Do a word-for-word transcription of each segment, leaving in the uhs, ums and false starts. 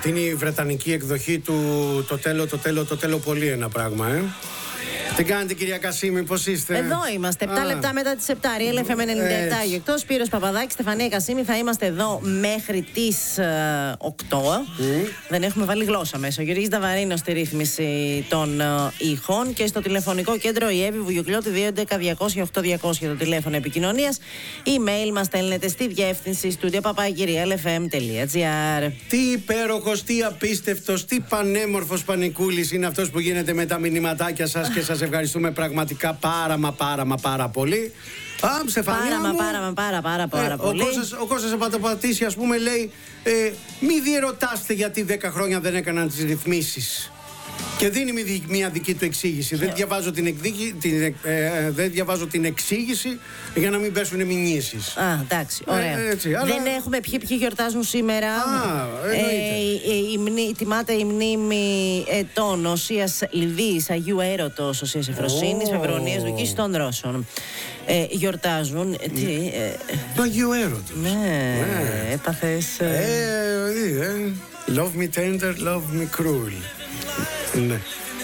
Αυτή είναι η βρετανική εκδοχή του «Το τέλο, το τέλο, το τέλο πολύ» ένα πράγμα, ε. Τι κάνετε, κυρία Κασίμη, πώς είστε? Εδώ είμαστε, επτά λεπτά μετά τις επτά. Real εφ εμ ενενήντα επτά εκτός. Σπύρος Παπαδάκης, Στεφανία Κασίμη. Θα είμαστε εδώ μέχρι τις uh, οκτώ. Mm. Δεν έχουμε βάλει γλώσσα μέσα. Ο Γιώργης Δαβαρίνος στη ρύθμιση των uh, ήχων. Και στο τηλεφωνικό κέντρο η Εύη Βουγιουκλώτη δύο έντεκα διακόσια οκτώ διακόσια το τηλέφωνο επικοινωνίας. Email μας στέλνετε στη διεύθυνση studio παπάκι real εφ εμ τελεία τζι άρ. Τι υπέροχος, τι απίστευτος, τι πανέμορφος πανικούλης είναι αυτός που γίνεται με τα μηνυματάκια σας και σας ευχαριστούμε πραγματικά πάρα μα πάρα μα πάρα πολύ. Α, Στεφανία Πάρα μα μου, πάρα μα πάρα πάρα, πάρα ε, πολύ. Ο Κώστας, ο Κώστας Απατοπατήσι, ας πούμε, λέει ε, μη διερωτάστε γιατί δέκα χρόνια δεν έκαναν τις ρυθμίσεις. Και δίνει μια δική του εξήγηση. Δεν διαβάζω την, εκδίκη, την, ε, ε, δεν διαβάζω την εξήγηση για να μην πέσουν μηνύσεις. Α, εντάξει, ωραία. Ε, έτσι, αλλά... Δεν έχουμε ποιοι, ποιοι γιορτάζουν σήμερα. Α, εννοείται. Ε, η, η, μνή, τιμάται η μνήμη ετών Οσίας Λιβύης, Αγίου Έρωτος, Οσίας Ευφροσύνης, oh. Φεβρονίας Δουκής των Ρώσων. Ε, γιορτάζουν. Ε, τι, το Αγίου Έρωτος. Ναι, ναι. Έπαθες. Ε, ε, ε, love me tender, love me cruel. Ναι.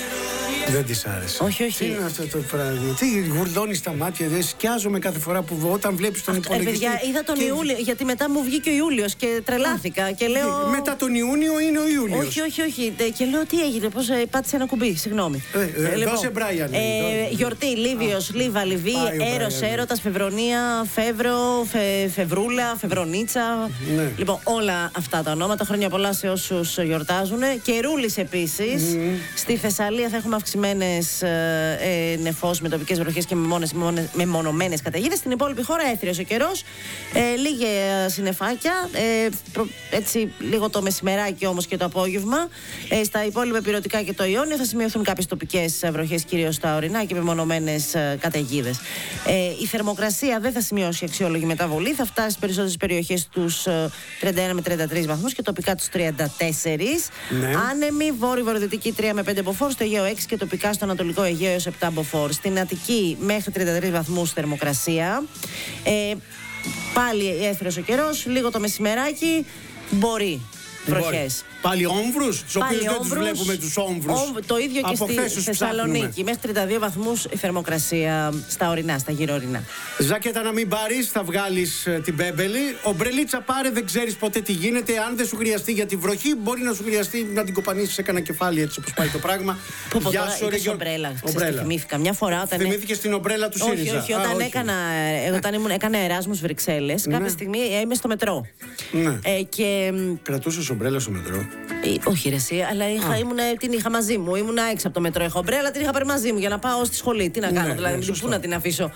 Δεν της άρεσε. Όχι, όχι. Τι είναι αυτό το πράγμα? Τι γουρλώνει στα μάτια, δεν σκιάζομαι κάθε φορά που όταν βλέπεις τον υπολογιστή. Ε, παιδιά, είδα τον και... Ιούλιο, γιατί μετά μου βγήκε ο Ιούλιος και τρελάθηκα. Και λέω... Μετά τον Ιούνιο είναι ο Ιούλιος. Όχι, όχι, όχι. Και λέω τι έγινε, πώς ε, πάτησε ένα κουμπί, συγγνώμη. Ε, ε, λοιπόν, δώσε Μπράιαν. Ε, γιορτή, Λίβιος, Λίβα, Λιβύη, Έρος, Έρωτας, Φεβρονία, Φεύρο, φε, Φεβρούλα, Φεβρονίτσα. Ναι. Λοιπόν, όλα αυτά τα ονόματα. Χρόνια πολλά σε όσους γιορτάζουν. Και Ρούλης επίσης. Mm. Στη Θεσσαλία θα έχουμε αυξημένες ε, νεφώσεις με τοπικές βροχές και με μονομένες καταιγίδες. Στην υπόλοιπη χώρα έθριος ο καιρός. Ε, λίγα συννεφάκια. Ε, προ, έτσι λίγο το μεσημεράκι όμως και το απόγευμα. Ε, στα υπόλοιπα υπηρετικά και το Ιόνιο θα σημειωθούν κάποιες τοπικές βροχές, κυρίως στα ορεινά και με μονομένες ε, καταιγίδες. Ε, η θερμοκρασία δεν θα σημειώσει αξιόλογη μεταβολή. Θα φτάσει στις περισσότερες περιοχές τους ε, τριάντα ένα με τριάντα τρεις βαθμούς και τοπικά τους τριάντα τέσσερα. Ναι. Άνεμη, βόρειο-βορειοδυτική τρία με πέντε μποφόρ, στο Αιγαίο έξι και τοπικά στο Ανατολικό Αιγαίο έως επτά μποφόρ. Στην Αττική μέχρι τριάντα τρεις βαθμούς θερμοκρασία. Ε, πάλι έθριος ο καιρός, λίγο το μεσημεράκι μπορεί βροχές. Πάλι όμβρους, στους οποίους δεν τους βλέπουμε τους όμβρους. Όμ, το ίδιο και στη Θεσσαλονίκη. Μέχρι τριάντα δύο βαθμούς η θερμοκρασία στα ορεινά, στα γύρω-ορεινά. Ζακέτα να μην πάρεις, θα βγάλεις ε, την μπέμπελη. Ομπρελίτσα πάρε, δεν ξέρεις ποτέ τι γίνεται. Αν δεν σου χρειαστεί για τη βροχή, μπορεί να σου χρειαστεί να την κοπανίσεις σε κανένα κεφάλι, έτσι όπως πάει το πράγμα. Γεια σου, ρε ομπρέλα. Θυμήθηκα μια φορά όταν. Θυμήθηκες την ομπρέλα του ΣΥΡΙΖΑ? Όχι, όχι, όταν, Α, όχι. Έκανα, όταν ήμουν, έκανα Εράσμους Βρυξέλλες, κάποια στιγμή είμαι στο μετρό. Ναι. Ε, και... Κρατούσες ομπρέλα στο μετρό? Ε, όχι, ρε, εσύ, αλλά είχα, ήμουν, την είχα μαζί μου. Ήμουν έξω από το μετρό. Έχω ομπρέλα, την είχα πάρει μαζί μου για να πάω στη σχολή. Τι να κάνω, ναι, δηλαδή, ναι, πού να την αφήσω.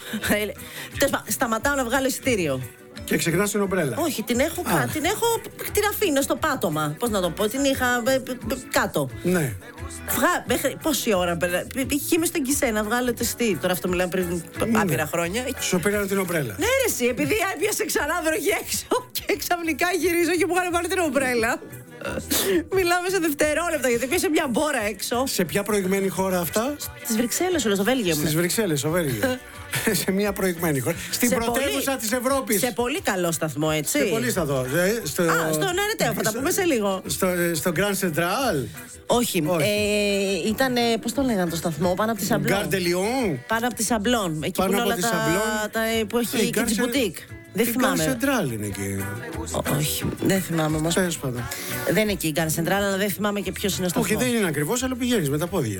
Σταματάω να βγάλω εισιτήριο. Και ξεχνάς την ομπρέλα? Όχι, την έχω, κα, την έχω, την αφήνω στο πάτωμα. Πώς να το πω, την είχα ε, ε, κάτω. Ναι. Βγα, μέχρι, πόση ώρα πήγε μες στον Κισέ να βγάλω το εισιτήριο. Τώρα αυτό μιλάμε πριν ναι. άπειρα χρόνια. Σου πήραν την ομπρέλα? Ναι, ρε, εσύ, επειδή έπιασε ξανά βροχή έξω και ξαφνικά γυρίζω και μου είχαν βάλει την ομπρέλα. Μιλάμε σε δευτερόλεπτα γιατί πήγε μια μπόρα έξω. Σε ποια προηγμένη χώρα αυτά? Στις Βρυξέλλες, όλο στο Βέλγιο. Στις Βρυξέλλες, στο Βέλγιο. Σε μια προηγμένη χώρα. Στην σε πρωτεύουσα πολύ, της Ευρώπης. Σε πολύ καλό σταθμό, έτσι. Σε πολύ σταθμό. Στο... Α, στο Νερετέο, θα τα πούμε σε λίγο. Στο, στο Grand Central. Όχι. Όχι. Ε, ήταν, πώς το λέγανε το σταθμό, πάνω από τη Σαμπλόν. Gare de Lyon. Πάνω από τη Σαμπλόν. Εκεί πάνω που είναι όλα τα, τα, που έχει hey, και τις μπουτίκ. Δεν θυμάμαι. Η Γκάρ Σεντράλ είναι εκεί. Ό, όχι, δεν θυμάμαι όμως. Τέλος πάντων. Δεν είναι εκεί η Γκάρ Σεντράλ, αλλά δεν θυμάμαι και ποιος είναι ο σταθμός. Όχι, δεν είναι ακριβώς, αλλά πηγαίνεις με τα πόδια.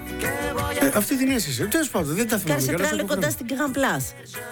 Ε, αυτή την αίσθηση. Τέλος πάντων, δεν τα θυμάμαι. Η Γκάρ Σεντράλ είναι κοντά στην Grand Place.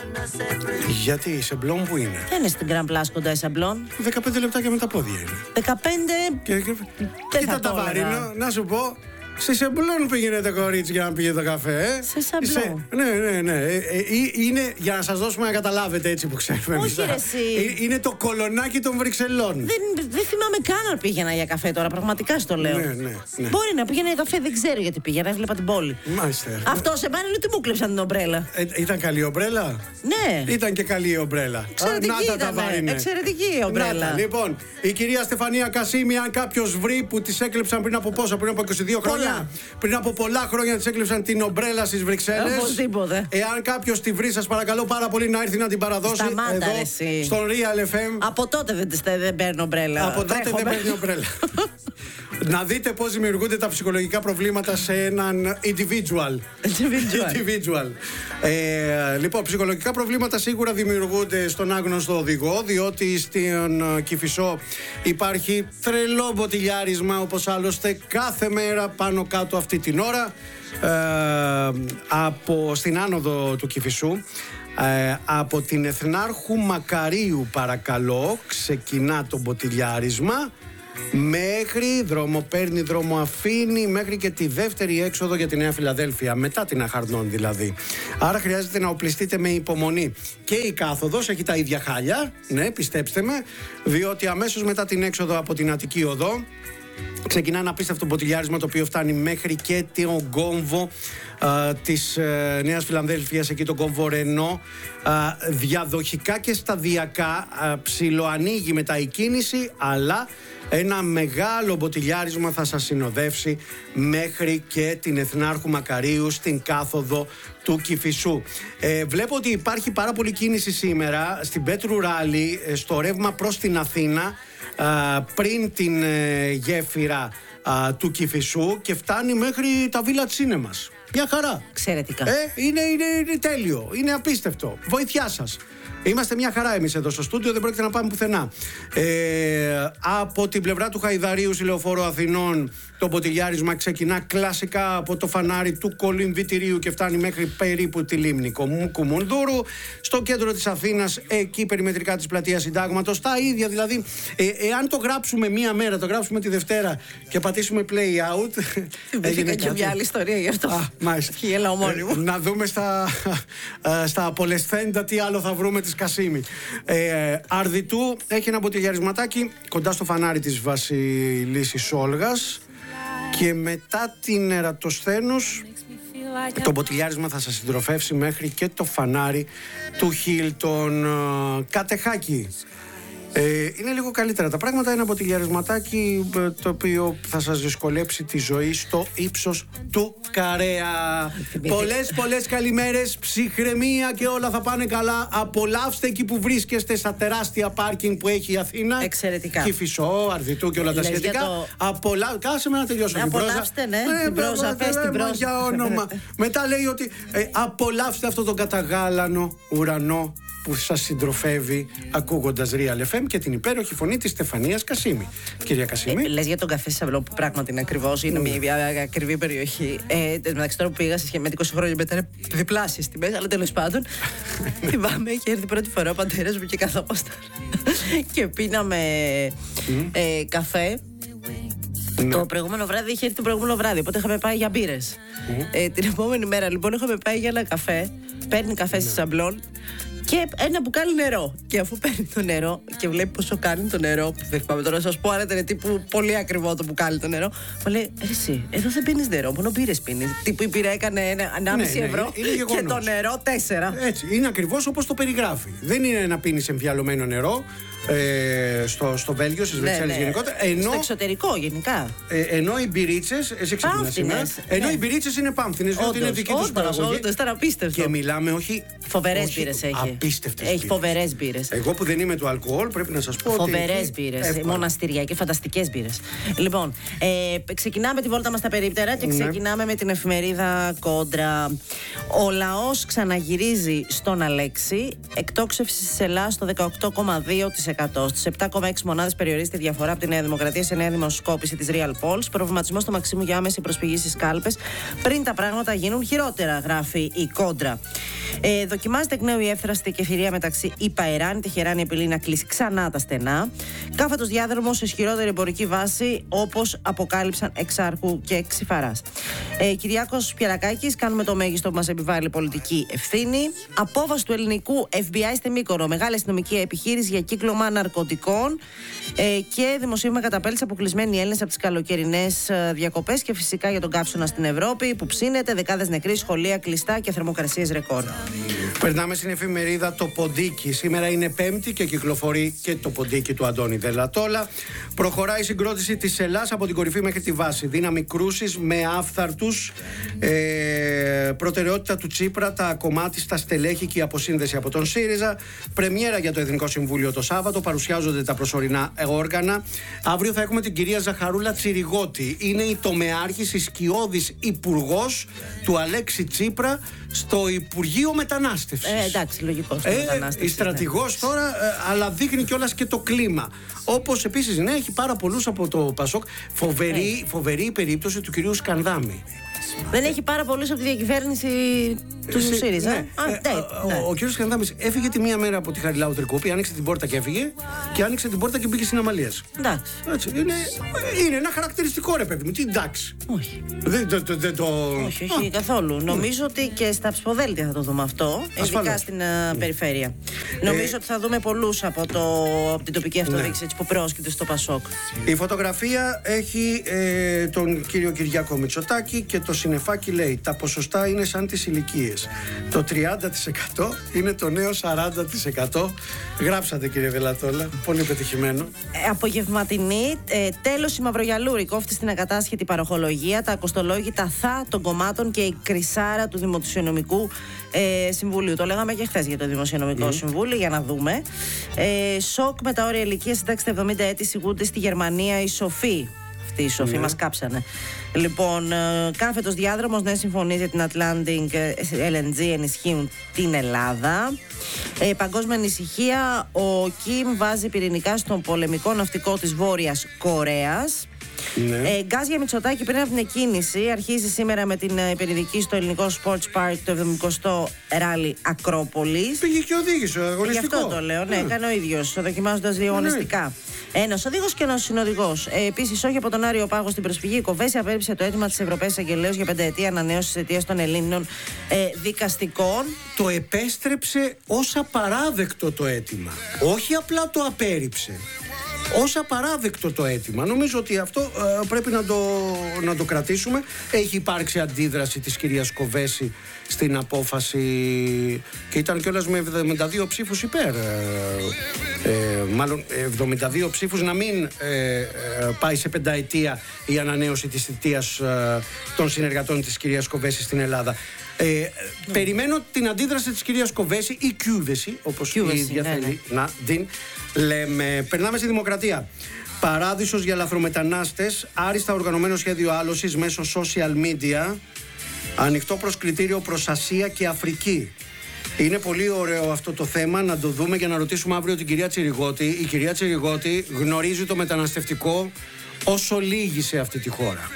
Γιατί η Σαμπλόν που είναι? Δεν είναι στην Grand Place κοντά η Σαμπλόν. δεκαπέντε λεπτάκια με τα πόδια είναι. δεκαπέντε. Και, και, και θα τα βάρει, να, να σου πω. Σε Σαμπλόν πήγαινε το κορίτσι για να πήγε το καφέ. Ε? Σε Σαμπλόν. Ναι, ναι, ναι. Ε, ε, είναι για να σας δώσουμε να καταλάβετε έτσι που ξέρουμε. Όχι, ρε, εσύ. Ε, είναι το κολονάκι των Βρυξελών. Δεν, δεν θυμάμαι καν αν πήγαινα για καφέ τώρα, πραγματικά στο λέω. Ναι, ναι, ναι. Μπορεί να πήγαινα για καφέ, δεν ξέρω γιατί πήγαινα, έβλεπα την πόλη. Μάλιστα. Αυτό σε μένα είναι ότι μου κλέψαν την ομπρέλα. Ε, ήταν καλή η ομπρέλα? Ναι. Ήταν και καλή η ομπρέλα. Εξαιρετική ήταν. Εξαιρετική η ομπρέλα. Νάτα, λοιπόν, η κυρία Στεφανία Κασίμη, αν κάποιο βρει που τη έκλεψαν πριν από πόσα, πριν από είκοσι δύο χρόνια. χρόνια, πριν από πολλά χρόνια της έκλεψαν την ομπρέλα στις Βρυξέλλες. Οπωσδήποτε. Εάν κάποιος τη βρει, σας παρακαλώ πάρα πολύ να έρθει να την παραδώσει. Σταμάτα, εδώ, εσύ. στον Real εφ εμ. Από τότε δεν, δεν παίρνω ομπρέλα. Από τότε δεν παίρνει ομπρέλα. Να δείτε πώς δημιουργούνται τα ψυχολογικά προβλήματα σε έναν individual. Individual. individual. Ε, λοιπόν, ψυχολογικά προβλήματα σίγουρα δημιουργούνται στον άγνωστο οδηγό, διότι στην Κηφισό υπάρχει τρελό μποτιλιάρισμα, όπως άλλωστε κάθε μέρα πάνω κάτω αυτή την ώρα. Ε, από στην άνοδο του Κηφισού, ε, από την Εθνάρχου Μακαρίου, παρακαλώ, ξεκινά το μποτιλιάρισμα μέχρι δρόμο παίρνει, δρόμο αφήνει, μέχρι και τη δεύτερη έξοδο για τη Νέα Φιλαδέλφια, μετά την Αχαρνών δηλαδή. Άρα χρειάζεται να οπλιστείτε με υπομονή. Και η κάθοδος έχει τα ίδια χάλια, ναι, πιστέψτε με, διότι αμέσως μετά την έξοδο από την Αττική Οδό ξεκινά ένα απίστευτο μποτιλιάρισμα, το οποίο φτάνει μέχρι και τον κόμβο α, της α, Νέας Φιλαδέλφειας, εκεί τον κόμβο Ρενό. Α, διαδοχικά και σταδιακά α, ψιλοανοίγει μετά η κίνηση, αλλά ένα μεγάλο μποτιλιάρισμα θα σας συνοδεύσει μέχρι και την Εθνάρχου Μακαρίου στην κάθοδο του Κηφισού. Ε, βλέπω ότι υπάρχει πάρα πολλή κίνηση σήμερα στην Πέτρου Ράλι, στο ρεύμα προς την Αθήνα, α, πριν την ε, γέφυρα α, του Κηφισού, και φτάνει μέχρι τα Village Cinemas. Μια χαρά. Εξαιρετικά. Ε, είναι, είναι, είναι τέλειο, είναι απίστευτο. Βοήθειά σας. Είμαστε μια χαρά εμείς εδώ στο στούντιο, δεν πρόκειται να πάμε πουθενά. Ε, από την πλευρά του Χαϊδαρίου, στη Λεωφόρο Αθηνών, το μποτιλιάρισμα ξεκινά κλασικά από το φανάρι του Κολυμβητηρίου και φτάνει μέχρι περίπου τη λίμνη Κουμουνδούρου. Στο κέντρο της Αθήνας, εκεί περιμετρικά της Πλατείας Συντάγματος, τα ίδια δηλαδή. Ε, εάν το γράψουμε μία μέρα, το γράψουμε τη Δευτέρα και πατήσουμε play out. Έγινε και μια άλλη ιστορία γι' αυτό. Α, μάλιστα. Ε, να δούμε στα, στα απολεσθέντα τι άλλο θα βρούμε της Κασίμη. Ε, Αρδιτού έχει ένα μποτιλιαρισματάκι κοντά στο φανάρι της Βασιλίσσης Όλγας, και μετά την Ερατοσθένους το μποτιλιάρισμα θα σας συντροφεύσει μέχρι και το φανάρι του Χίλτον. Κατεχάκι. Ε, είναι λίγο καλύτερα τα πράγματα. Ένα μποτιλιαρισματάκι το οποίο θα σας δυσκολέψει τη ζωή στο ύψος του Καρέα. Πολλές πολλές καλημέρες, ψυχραιμία και όλα θα πάνε καλά. Απολαύστε εκεί που βρίσκεστε, στα τεράστια πάρκινγκ που έχει η Αθήνα. Εξαιρετικά. Κηφισό, Αρδιτού και όλα τα σχετικά. Το... Απολα... Κάσε με να τελειώσω. Απολαύστε, ναι. Ε, την πρόζα, πες την πρόζα. Για όνομα. Μετά λέει ότι ε, απολαύστε αυτό τον καταγάλανο ουρανό που σας συντροφεύει ακούγοντας Real εφ εμ και την υπέροχη φωνή της Στεφανίας Κασίμη. Κυρία Κασίμη. Ε, λες για τον καφέ Σαβλό που πράγματι είναι ακριβώς, είναι mm. μια ακριβή περιοχή. Ε, μεταξύ τώρα που πήγα σε σχέση με είκοσι χρόνια μετά είναι διπλάσιες τιμές, αλλά τέλος πάντων. Θυμάμαι, είχε έρθει πρώτη φορά ο πατέρας μου και καθόμασταν και πίναμε mm. ε, καφέ. Ναι. Το προηγούμενο βράδυ είχε έρθει το προηγούμενο βράδυ, οπότε είχαμε πάει για μπύρες. Mm. Ε, την επόμενη μέρα λοιπόν είχαμε πάει για ένα καφέ. Παίρνει καφέ mm. στη Σαμπλόν και ένα μπουκάλι νερό. Και αφού παίρνει το νερό και βλέπει πόσο κάνει το νερό, που δεν θυμάμαι τώρα να σας πω, αν ήταν τύπου πολύ ακριβό το μπουκάλι το νερό, μου λέει: εσύ, εδώ δεν πίνεις νερό, μόνο μπύρες πίνεις. Τύπου η μπύρα έκανε ενάμιση ναι, ευρώ ναι, και το νερό τέσσερα. Έτσι, είναι ακριβώς όπως το περιγράφει. Δεν είναι να πίνεις εμφιαλωμένο νερό. Ε, στο, στο Βέλγιο, στις Βρυξέλλες ναι, ναι. γενικότερα. Ενώ, στο εξωτερικό γενικά. Ε, ενώ οι μπυρίτσες, εσύ ξεκινάς σήμερα, ενώ ναι. οι μπυρίτσες είναι πάμφθινες, διότι είναι δική τους παραγωγή. Όντως, ήταν απίστευτο. Και μιλάμε όχι. Φοβερές μπύρες έχει. Απίστευτες. Έχει φοβερές μπύρες. Εγώ που δεν είμαι του αλκοόλ, πρέπει να σας πω. Φοβερές μπύρες. Μοναστηριά και φανταστικές μπύρες. Λοιπόν, ε, ξεκινάμε τη βόλτα μας στα περίπτερα και ξεκινάμε ναι. με την εφημερίδα Κόντρα. Ο λαός ξαναγυρίζει στον Αλέξη. Εκτόξευση της Ελλάδας στο δεκαοκτώ κόμμα δύο τοις εκατό. Στις επτά κόμμα έξι μονάδες περιορίζεται η διαφορά από τη Νέα Δημοκρατία σε νέα δημοσκόπηση της Real Polls. Προβληματισμός στο Μαξίμου για άμεση προσφυγή στις κάλπες πριν τα πράγματα γίνουν χειρότερα, γράφει η Κόντρα. Ε, δοκιμάζεται εκ νέου η εύθραστη κεφυρία μεταξύ ΙΠΑ-Ιράν. Η Τεχεράνη απειλεί να κλείσει ξανά τα στενά. Κάφατος διάδρομος σε ισχυρότερη εμπορική βάση, όπως αποκάλυψαν Εξάρχου και Ξυφαράς. Ε, Κυριάκος Πιερακάκης, κάνουμε το μέγιστο που μας επιβάλλει η πολιτική ευθύνη. Απόβαση του ελληνικού εφ μπι άι στη Μύκονο. Μεγάλη αστυνομική επιχείρηση για κύκλωμα ναρκωτικών ε, και δημοσίευμα καταπέλτης αποκλεισμένοι Έλληνες από τις καλοκαιρινές ε, διακοπές και φυσικά για τον καύσωνα στην Ευρώπη που ψήνεται, δεκάδες νεκροί, σχολεία κλειστά και θερμοκρασίες ρεκόρ. Περνάμε στην εφημερίδα Το Ποντίκι. Σήμερα είναι Πέμπτη και κυκλοφορεί και το Ποντίκι του Αντώνη Δελατόλα. Προχωράει η συγκρότηση της Ελλάς από την κορυφή μέχρι τη βάση. Δύναμη κρούσης με άφθαρτους. Ε, προτεραιότητα του Τσίπρα, τα κομμάτι στα στελέχη και η αποσύνδεση από τον ΣΥΡΙΖΑ. Πρεμιέρα για το Εθνικό Συμβούλιο το Σάββατο. Παρουσιάζονται τα προσωρινά όργανα. Αύριο θα έχουμε την κυρία Ζαχαρούλα Τσιριγώτη. Είναι η τομεάρχης, η σκιώδης υπουργός του Αλέξη Τσίπρα στο Υπουργείο Μετανάστευσης. Ε, εντάξει, λογικό. Ε, η στρατηγός ναι. τώρα, ε, αλλά δείχνει κιόλας και το κλίμα. Όπως επίσης, ναι, έχει πάρα πολλούς από το Πασόκ. Φοβερή, ε. φοβερή η περίπτωση του κυρίου Σκανδάμη. Δεν έχει πάρα πολλούς από τη διακυβέρνηση του Συ, ΣΥΡΙΖΑ. Ναι. Α, ε, ναι, ο, ναι. ο, ο κύριος Σκανδάμης έφυγε τη μία μέρα από τη Χαριλάου Τρικούπη, άνοιξε την πόρτα και έφυγε, και άνοιξε την πόρτα και μπήκε στην Αμαλίας. Εντάξει. Έτσι, είναι, είναι ένα χαρακτηριστικό, ρε παιδί μου. Τι εντάξει. Όχι. Δεν, το, το, το... όχι, όχι Α. καθόλου. Mm. Νομίζω ότι και στα ψηφοδέλτια θα το δούμε αυτό. Ασφαλώς. Ειδικά στην uh, mm. περιφέρεια. Ε, Νομίζω ότι θα δούμε πολλούς από, το, από την τοπική αυτοδιοίκηση ναι. που πρόσκειται στο Πασόκ. Η φωτογραφία έχει ε, τον κύριο Κυριάκο Μητσοτάκη και το συννεφάκι λέει: τα ποσοστά είναι σαν τις ηλικίες. Το τριάντα τοις εκατό είναι το νέο σαράντα τοις εκατό. Γράψατε, κύριε Δελατόλα. Πολύ πετυχημένο. Ε, απογευματινή, ε, τέλος η Μαυρογιαλούρη. Κόφτει στην ακατάσχετη παροχολογία, τα κοστολόγητα θα των κομμάτων και η κρυσάρα του Δημοσιονομικού ε, Συμβουλίου. Το λέγαμε και χθες για το Δημοσιονομικό mm. Συμβούλιο, για να δούμε. Ε, σοκ με τα όρια ηλικίας, συντάξει εβδομήντα έτη, σιγούνται στη Γερμανία οι σοφοί. Οι σοφοί yeah. μας κάψανε. Λοιπόν, ε, κάθετος διάδρομος, νέες συμφωνίες για την Atlantic ελ εν τζι ενισχύουν την Ελλάδα. Ε, παγκόσμια ανησυχία, ο Κιμ βάζει πυρηνικά στον πολεμικό ναυτικό της Βόρειας Κορέας. Ναι. Ε, γκάζ για Μητσοτάκη πριν από την εκκίνηση. Αρχίζει σήμερα με την ε, πυρηνική στο ελληνικό Sports Park το εβδομηκοστό ράλι Ακρόπολης. Πήγε και οδήγησε αγωνιστικό. Γι' αυτό το λέω, ναι, έκανε ο ίδιος, δοκιμάζοντας δύο αγωνιστικά. Ένας οδηγός και ένας συνοδηγός. Ε, Επίσης, όχι από τον Άριο Πάγο στην προσφυγή, η Κοβέση απέρριψε το αίτημα της Ευρωπαϊκής Αγγελέως για πενταετία ανανέωση της αιτίας των Ελλήνων ε, δικαστικών. Το επέστρεψε ως απαράδεκτο το αίτημα. Όχι απλά το απέρριψε. Ως απαράδεκτο το αίτημα. Νομίζω ότι αυτό ε, πρέπει να το, να το κρατήσουμε. Έχει υπάρξει αντίδραση της κυρίας Κοβέση στην απόφαση και ήταν κιόλας με εβδομήντα δύο ψήφους υπέρ. Ε, ε, μάλλον εβδομήντα δύο ψήφους να μην ε, ε, πάει σε πενταετία η ανανέωση της θητείας ε, των συνεργατών της κυρίας Κοβέση στην Ελλάδα. Ε, mm. Περιμένω την αντίδραση της κυρίας Κοβέση ή κιούδεση, όπως η ίδια ναι, θέλει ναι. να την λέμε. Περνάμε στη Δημοκρατία. Παράδεισος για λαθρομετανάστες, άριστα οργανωμένο σχέδιο άλωσης μέσω social media, ανοιχτό προς κριτήριο προς Ασία και Αφρική. Είναι πολύ ωραίο αυτό το θέμα, να το δούμε και να ρωτήσουμε αύριο την κυρία Τσιριγώτη. Η κυρία Τσιριγώτη γνωρίζει το μεταναστευτικό όσο λίγοι σε αυτή τη χώρα.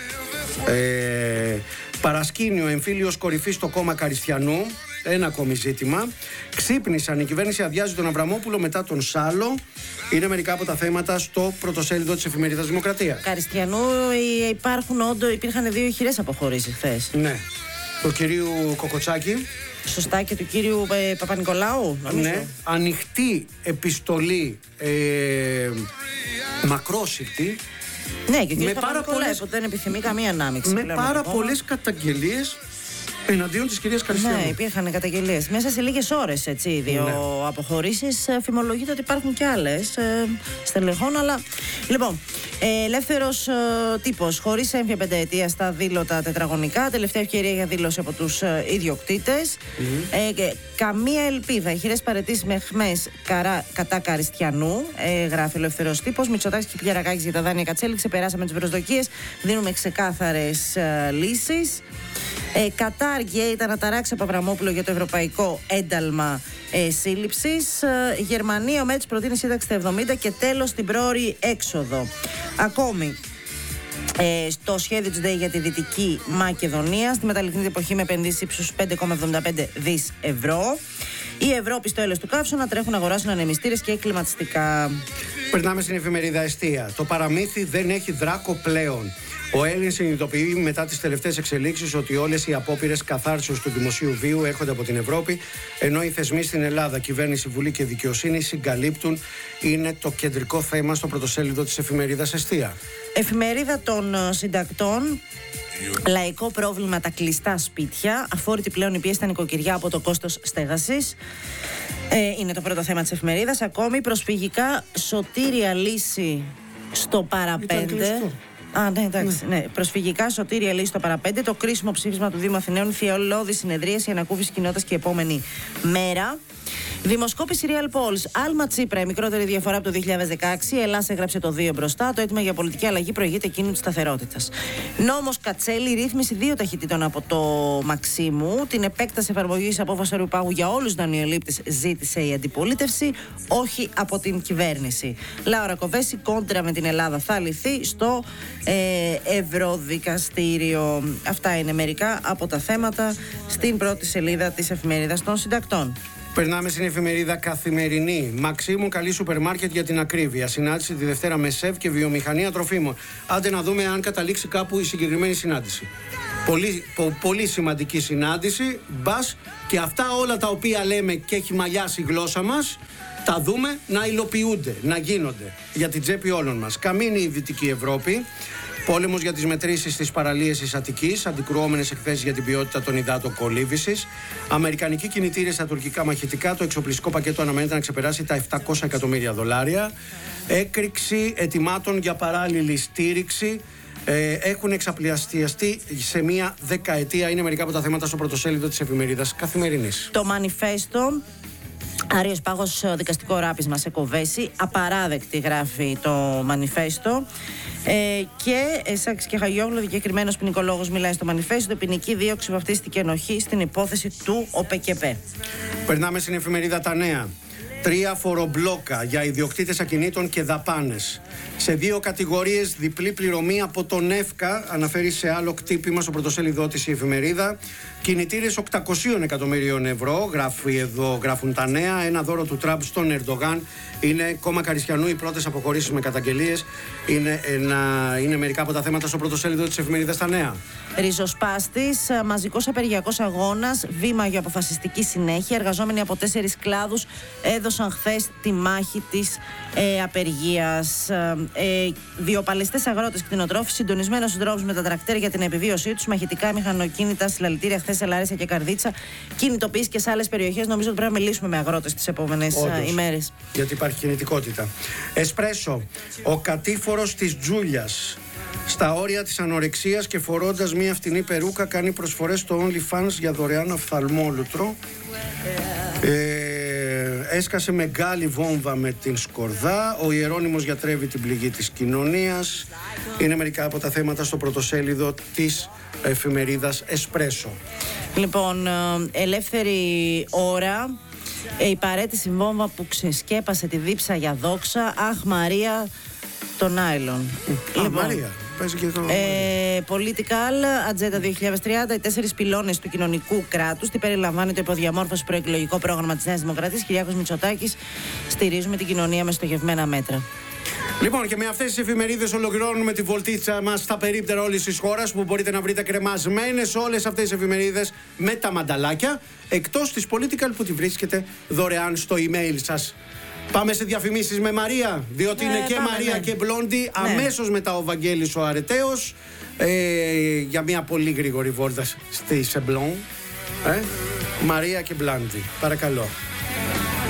Ε, παρασκήνιο εμφύλιος κορυφής στο κόμμα Καριστιανού. Ένα ακόμη ζήτημα. Ξύπνησαν, η κυβέρνηση αδειάζει τον Αβραμόπουλο μετά τον Σάλο. Είναι μερικά από τα θέματα στο πρωτοσέλιδο της εφημερίδας Δημοκρατία. Καριστιανού υπάρχουν όντω, υπήρχαν δύο ηχηρές αποχωρήσεις χθες. Ναι. Του κυρίου Κοκοτσάκη. Σωστά, και του κύριου ε, Παπα-Νικολάου, νομίζω. Ναι. Ανοιχτή επιστολή ε, μακρόσυρτη. Ναι, και ο κύριος Παπα-Νικολάου που δεν επιθυμεί καμία ανάμειξη. Με πάρα πολλές καταγγελίες εναντίον της κυρίας Καριστιανού. Ναι, υπήρχαν καταγγελίες. Μέσα σε λίγες ώρες, έτσι, δύο ναι. αποχωρήσεις. Φημολογείται ότι υπάρχουν και άλλες ε, στελεχών, αλλά. Λοιπόν, ε, ελεύθερος ε, τύπος, χωρίς έμφυα πενταετία στα δήλωτα τετραγωνικά. Τελευταία ευκαιρία για δήλωση από τους ε, ιδιοκτήτες. Mm-hmm. Ε, και, καμία ελπίδα. Ηχηρές παραιτήσεις με χμές καρά, κατά Καριστιανού. Ε, γράφει ελεύθερος τύπος. Μητσοτάκης και Πιερακάκης για τα δάνεια Κατσέλη. Ξεπεράσαμε τις προσδοκίες. Δίνουμε ξεκάθαρες ε, λύσεις. Ε, Κατάρ ήταν να ταράξει από Αβραμόπουλο για το ευρωπαϊκό ένταλμα ε, σύλληψης. Ε, Γερμανία, ο Μέτς προτείνει σύνταξη στα εβδομήντα και τέλος την πρόωρη έξοδο. Ακόμη, ε, στο σχέδιο της ΔΕΗ για τη Δυτική Μακεδονία, στη μεταλλεκτική εποχή με επενδύσεις ύψους πέντε κόμμα εβδομήντα πέντε δις ευρώ. Η Ευρώπη στο έλεος του καύσωνα τρέχουν να αγοράσουν ανεμιστήρες και κλιματιστικά. Περνάμε στην εφημερίδα Εστία. Το παραμύθι δεν έχει δράκο πλέον. Ο Έλλην συνειδητοποιεί μετά τις τελευταίες εξελίξεις ότι όλες οι απόπειρες καθάρσεως του δημοσίου βίου έρχονται από την Ευρώπη, ενώ οι θεσμοί στην Ελλάδα, κυβέρνηση, Βουλή και δικαιοσύνη συγκαλύπτουν. Είναι το κεντρικό θέμα στο πρωτοσέλιδο της εφημερίδας Εστία. Εφημερίδα των συντακτών. Λαϊκό πρόβλημα τα κλειστά σπίτια. Αφόρητη πλέον η πίεση στα νοικοκυριά από το κόστος στέγασης. Ε, είναι το πρώτο θέμα της εφημερίδας. Ακόμη προσφυγικά σωτήρια λύση στο παραπέντε. Α, ναι, εντάξει. Ναι. Ναι. Προσφυγικά σωτήρια λύση στο παραπέντε. Το κρίσιμο ψήφισμα του Δήμου Αθηναίων. Θειολώδη συνεδρίαση, ανακούφιση κοινότητας και επόμενη μέρα. Δημοσκόπηση Real Polls. Άλμα Τσίπρα, η μικρότερη διαφορά από το δύο χιλιάδες δεκαέξι. Η Ελλάδα έγραψε το δύο μπροστά. Το αίτημα για πολιτική αλλαγή προηγείται εκείνη τη σταθερότητα. Νόμος Κατσέλη, ρύθμιση δύο ταχυτήτων από το Μαξίμου. Την επέκταση εφαρμογής απόφαση Ρουπάγου για όλους τους δανειολήπτες ζήτησε η αντιπολίτευση, όχι από την κυβέρνηση. Λάουρα Κοβέση, κόντρα με την Ελλάδα θα λυθεί στο ε, Ευρωδικαστήριο. Αυτά είναι μερικά από τα θέματα στην πρώτη σελίδα της εφημερίδας των συντακτών. Περνάμε στην εφημερίδα Καθημερινή. Μαξίμου καλή σούπερ μάρκετ για την ακρίβεια. Συνάντηση τη Δευτέρα με ΣΕΒ και βιομηχανία τροφίμων. Άντε να δούμε αν καταλήξει κάπου η συγκεκριμένη συνάντηση. Πολύ, πο, πολύ σημαντική συνάντηση. Μπας και αυτά όλα τα οποία λέμε και έχει μαλλιάσει η γλώσσα μας, τα δούμε να υλοποιούνται, να γίνονται για την τσέπη όλων μας. Καμίνη η Δυτική Ευρώπη. Πόλεμος για τις μετρήσεις στις παραλίες της Αττικής, αντικρουόμενες εκθέσεις για την ποιότητα των υδάτων κολύβησης. Αμερικανικοί κινητήρες στα τουρκικά μαχητικά. Το εξοπλιστικό πακέτο αναμένεται να ξεπεράσει τα επτακόσια εκατομμύρια δολάρια. Έκρηξη ετοιμάτων για παράλληλη στήριξη. Ε, έχουν εξαπλαστιαστεί σε μία δεκαετία. Είναι μερικά από τα θέματα στο πρωτοσέλιδο της εφημερίδας Καθημερινής. Το μανιφέστο. Άριος Πάγος, δικαστικό ράπισμα σε Κοβέση. Απαράδεκτη, γράφει το μανιφέστο. Ε, και Σάκης και Χαγιόγλου, δικαιωμένος ποινικολόγος, μιλάει στο μανιφέστο. Ποινική δίωξη βαφτίστηκε ενοχή στην υπόθεση του ΟΠΕΚΕΠΕ. Περνάμε στην εφημερίδα Τα Νέα. Τρία φορομπλόκα για ιδιοκτήτες ακινήτων και δαπάνες. Σε δύο κατηγορίες διπλή πληρωμή από τον ΕΦΚΑ, αναφέρει σε άλλο κτύπημα στο πρωτοσέλιδό της η εφημερίδα. Κινητήρες οκτακόσια εκατομμυρίων ευρώ, γράφει εδώ, γράφουν Τα Νέα. Ένα δώρο του Τραμπ στον Ερντογάν. Είναι κόμμα Καριστιανού, οι πρώτες αποχωρήσεις με καταγγελίες. Είναι, ένα, είναι μερικά από τα θέματα στο πρωτοσέλιδο της εφημερίδας Τα Νέα. Ριζοσπάστης, μαζικός απεργιακός αγώνας, βήμα για αποφασιστική συνέχεια. Εργαζόμενοι από τέσσερις κλάδους έδωσαν χθες τη μάχη της ε, απεργίας. Ε, Βιοπαλαιστές αγρότες, κτηνοτρόφοι, συντονισμένος στους δρόμους με τα τρακτέρ για την επιβίωσή τους, μαχητικά μηχανοκίνητα, συλλαλητήρια χθες σε Λαρίσα και Καρδίτσα, κινητοποίηση και σε άλλες περιοχές. Νομίζω ότι πρέπει να μιλήσουμε με αγρότες τις επόμενες Όντως, ημέρες. Γιατί υπάρχει κινητικότητα. Εσπρέσο, ο κατήφορος της Τζούλιας. Στα όρια της ανορεξίας και φορώντας μία φτηνή περούκα, κάνει προσφορές στο OnlyFans για δωρεάν οφθαλμόλουτρο. Ε, έσκασε μεγάλη βόμβα με την σκορδά. Ο Ιερώνυμος γιατρεύει την πληγή της κοινωνίας. Είναι μερικά από τα θέματα στο πρωτοσέλιδο της εφημερίδας Εσπρέσο. Λοιπόν, ελεύθερη ώρα. Η παρέτηση βόμβα που ξεσκέπασε τη δίψα για δόξα. Αχ, Μαρία, το νάιλον. Α, λοιπόν, Μαρία. Και το... ε, Political, Ατζέντα δύο χιλιάδες τριάντα, οι τέσσερις πυλώνες του κοινωνικού κράτους. Τι περιλαμβάνει το υποδιαμόρφωση προεκλογικό πρόγραμμα της Νέας Δημοκρατίας. Κυριάκος Μητσοτάκης, στηρίζουμε την κοινωνία με στοχευμένα μέτρα. Λοιπόν, και με αυτές τις εφημερίδες ολοκληρώνουμε τη βολτίτσα μας στα περίπτερα όλης της χώρας, που μπορείτε να βρείτε κρεμασμένες όλες αυτές τις εφημερίδες με τα μανταλάκια, εκτός της Political που τη βρίσκεται δωρεάν στο email σας. Πάμε σε διαφημίσεις με Μαρία, διότι ε, είναι και πάμε, Μαρία ναι. και Μπλόντι. Ναι. Αμέσως μετά ο Βαγγέλης ο Αρεταίος, ε, για μια πολύ γρήγορη βόρτα στη Σεμπλόν. Ε, Μαρία και Μπλόντι, παρακαλώ.